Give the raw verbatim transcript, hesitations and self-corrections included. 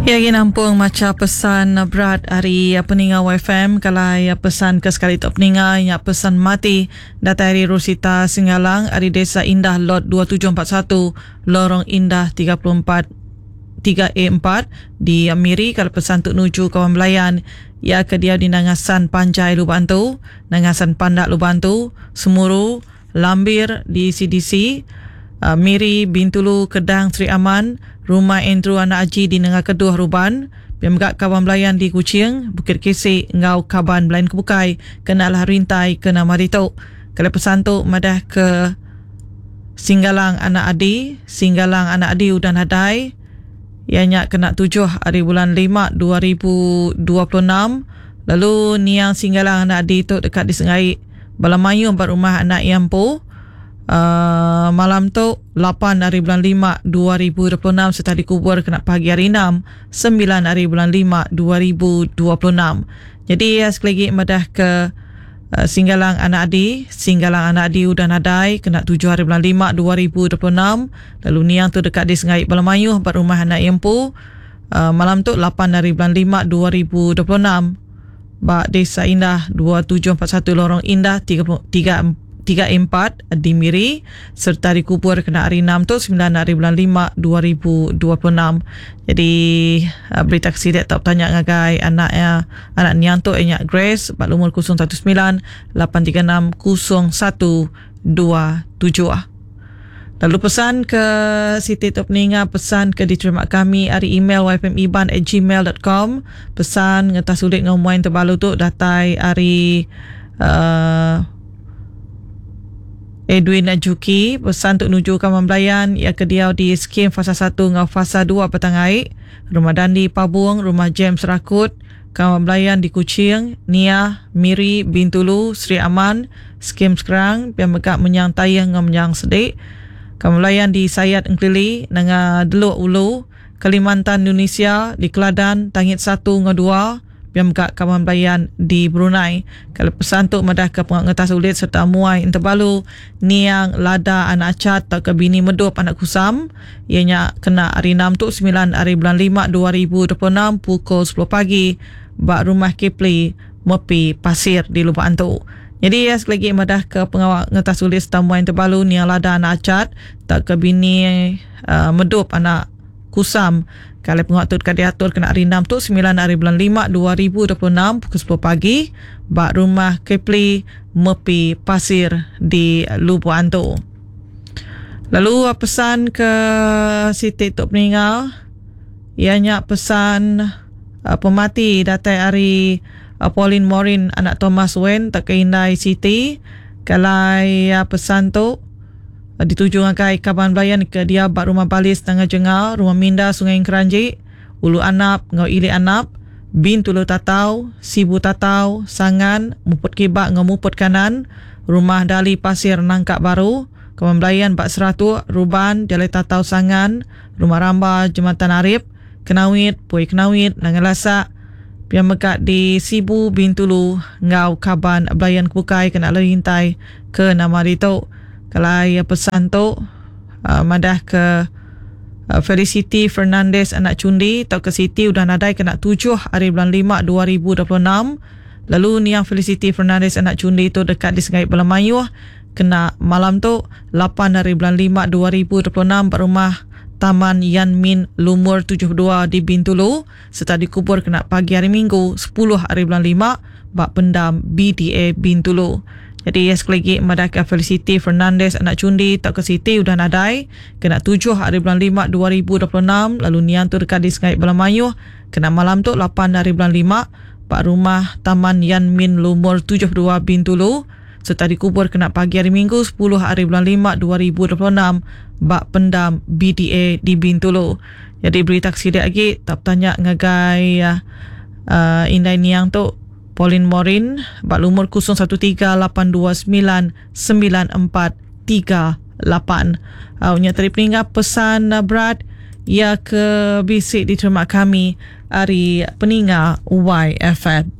Ya, ia nampung macam pesan berat hari peninga Y F M. Kalau ia pesan ke sekali top peninga, ia pesan mati data hari Rosita Singalang, hari Desa Indah Lot dua tujuh empat satu, Lorong Indah tiga puluh empat tiga A empat di Miri. Kalau pesan untuk nuju kawan belayan, ia ke dia di Nangasan Panjai Lubantu, Nangasan Pandak Lubantu, Semuru, Lambir di C D C, uh, Miri, Bintulu, Kedang, Sri Aman, Rumah Andrew Anak Haji di Nengah Keduh Ruban, Pemgak Kawan Belayan di Kuching, Bukit Kesik, Ngau Kaban Belayan Kebukai, Kenalah Rintai, Kena Marito. Kalau pesan tu madah ke Singgalang Anak Adi, Singgalang Anak Adi Udan Hadai, ianya kena tujuh hari bulan lima dua ribu dua puluh enam. Lalu Niang Singgalang Anak Adi tu dekat di Sengai Balamayu, empat rumah anak Yampu. Uh, malam tu lapan hari bulan lima dua ribu dua puluh enam, serta dikubur kena pagi hari enam sembilan hari bulan lima dua ribu dua puluh enam. Jadi ya, sekali lagi madah ke uh, Singgalang Anak Adi, Singgalang Anak Adi Udan Adai kena tujuh hari bulan lima dua ribu dua puluh enam. Lalu Niang tu dekat di Sengai Balamayu, empat rumah anak Yempu. Uh, malam tu lapan hari bulan lima dua ribu dua puluh enam, Bak Desa Indah dua tujuh empat satu, Lorong Indah tiga tiga empat di Miri, serta dikubur kena hari enam tu sembilan hari bulan lima dua ribu dua puluh enam. Jadi uh, berita kesidet tak tanya ngagai anaknya, anak Niang tu ianya Grace, bak umur kosong satu sembilan lapan tiga enam kosong satu dua tujuh. Lalu pesan ke Siti Top Ninga, pesan ke diterima kami hari email y f m iban at gmail dot com. Pesan ngetas sulit ngomuan terbalu tu datai hari uh, Edwin Ajuki. Pesan untuk nuju Kawan Belayan, ia kediau di skim fasa satu dengan fasa dua Petangai, Rumah Dandi Pabung, Rumah James Rakut, Kawan Belayan di Kuching, Nia, Miri, Bintulu, Sri Aman, skim sekarang yang megak menyang Tayang dengan menyang Sedik. Kawan Belayan di Sayat Engkili dengan Deluk Ulu, Kalimantan Indonesia di Keladan, Tangit satu dengan dua, yang megak Kawan Belayan di Brunei. Kalau pesan tu madah ke pengetas ulit serta muai interbalu Niang Lada Anak Acat tak ke bini Medup Anak Kusam, ianya kena hari enam tu sembilan hari bulan lima dua ribu dua puluh enam pukul sepuluh pagi, bak Rumah Kipli Mepi Pasir di Lubang tu. Jadi ya, sekali lagi madah ke pengawal ngetas ulit serta muai interbalu Niang Lada Anak Acat tak ke bini uh, Medup Anak Kusam. Kalau penguat kat diatur kena hari enam tu sembilan hari bulan lima dua ribu dua puluh enam pukul sepuluh pagi, bak Rumah Kepli Mepi Pasir di Lubuan tu. Lalu pesan ke Siti Tok Peninggal, ianya pesan uh, pemati datai hari uh, Pauline Morin anak Thomas Wen tak keindai Siti. Kalau ya pesan tu dituju ngakai Kaban Belayan ke dia bak Rumah Balis Tengah Jengal, Rumah Minda Sungai Keranji, Ulu Anap ngau Ili Anap, Bin Tulu Tatau, Sibu Tatau, Sangan, Muput Kibak ngau Muput Kanan, Rumah Dali Pasir Nangkak Baru, Kaban Belayan bak Seratu, Ruban, Jalai Tatau Sangan, Rumah Ramba Jematan Arif, Kenawit, Pui Kenawit, Nangalasa, yang mekat di Sibu, Bin Tulu ngau Kaban Belayan Kebukai kena lerintai ke nama Rito. Kalau ia pesan tu uh, madah ke uh, Felicity Fernandez Anak Cundi atau ke Siti Udan Adai kena tujuh hari bulan lima dua ribu dua puluh enam. Lalu Niang Felicity Fernandez Anak Cundi tu dekat di Sengai Balamayu kena malam tu lapan hari bulan lima dua ribu dua puluh enam, berumah Taman Yan Min Lumur tujuh puluh dua di Bintulu, serta dikubur kena pagi hari Minggu sepuluh hari bulan lima bak Pendam B D A Bintulu. Jadi ya, sekali lagi madah ke Felicity Fernandez Anak Cundi tak ke Siti Udan Adai kena tujuh hari bulan lima dua ribu dua puluh enam. Lalu Niang tu dekat di Sengai Balamayu kena malam tu lapan hari bulan lima bak Rumah Taman Yan Min Lumur tujuh puluh dua Bintulu, serta dikubur kena pagi hari Minggu sepuluh hari bulan lima dua ribu dua puluh enam bak Pendam B D A di Bintulu. Jadi berita kesidik lagi tak tanya ngagai uh, uh, Indai Niang tu Pauline Morin bak lumur kosong satu tiga lapan dua sembilan sembilan empat tiga lapan. Awaknya tadi peninggal pesan uh, berat ia ke bisik diterima kami hari peninga Y F M.